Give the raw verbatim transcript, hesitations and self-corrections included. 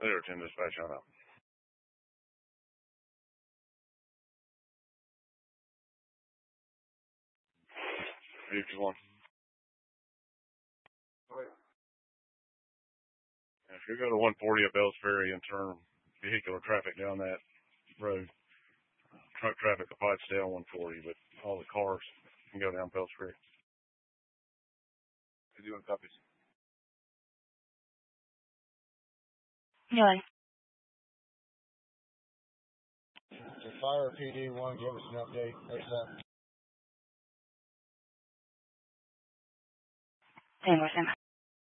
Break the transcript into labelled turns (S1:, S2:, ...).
S1: There, ten dispatch on up. fifty-one. If you go to one forty at Bells Ferry and turn vehicular traffic down that road, truck traffic will probably stay on one forty, but all the cars can go down Bells Ferry. They're doing copies.
S2: Nine.
S3: The Fire P D one, give us an update. What's that?
S2: Ten percent.